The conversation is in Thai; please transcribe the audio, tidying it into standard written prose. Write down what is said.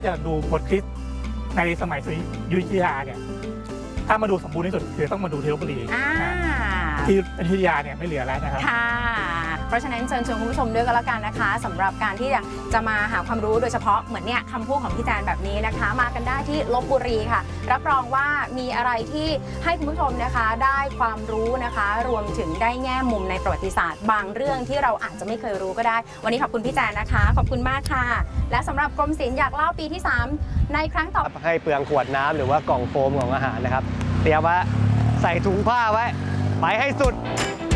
จะดูบทคริสต์ในสมัยอยุธยาเนี่ยถ้ามาดูสมบูรณ์ที่สุดคือต้องมาดูที่ลพบุรีที่อยุธยาเนี่ยไม่เหลือแล้วนะครับค่ะเพราะฉะนั้นเชิญชวนคุณผู้ชมด้วยก็แล้วกันนะคะสำหรับการที่จะมาหาความรู้โดยเฉพาะเหมือนเนี่ยคำพูดของพี่แจนแบบนี้นะคะมากันได้ที่ลพบุรีค่ะรับรองว่ามีอะไรที่ให้คุณผู้ชมนะคะได้ความรู้นะคะรวมถึงได้แง่มุมในประวัติศาสตร์บางเรื่องที่เราอาจจะไม่เคยรู้ก็ได้วันนี้ขอบคุณพี่แจนนะคะขอบคุณมากค่ะและสำหรับกรมศิลป์อยากเล่าปีที่3ในครั้งต่อให้เปลืองขวดน้ำหรือว่ากล่องโฟมของอาหารนะครับเตรียมไว้ใส่ถุงผ้าไว้ไปให้สุด